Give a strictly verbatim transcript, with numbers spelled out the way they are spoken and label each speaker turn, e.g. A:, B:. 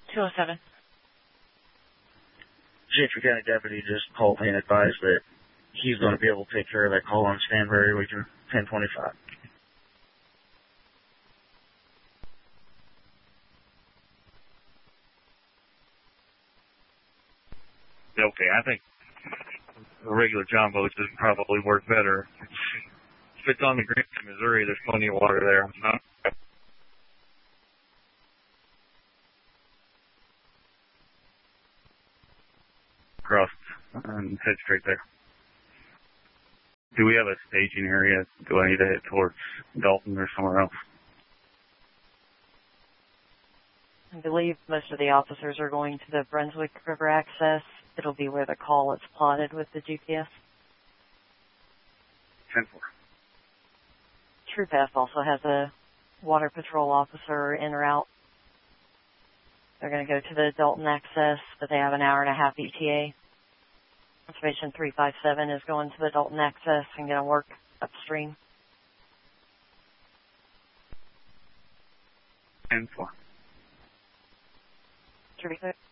A: two oh seven.
B: Gentry County deputy just called me and advised that he's going to be able to take care of that call on Stanberry Region ten twenty-five.
C: Okay, I think the regular John boats would probably work better. If it's on the Green, Missouri, there's plenty of water there. Huh? Cross and head straight there. Do we have a staging area? Do I need to head towards Dalton or somewhere else?
A: I believe most of the officers are going to the Brunswick River access. It'll be where the call is plotted with the G P S.
C: ten four.
A: Troop F also has a water patrol officer en route. They're going to go to the Dalton access, but they have an hour and a half E T A. Information three five seven is going to the Dalton access and going to work upstream.
C: ten four.
A: Troop